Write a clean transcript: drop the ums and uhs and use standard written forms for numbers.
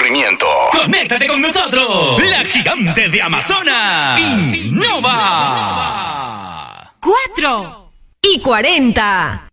corrimiento. ¡Conéctate con nosotros! La gigante de Amazonas. Innova. 4:40.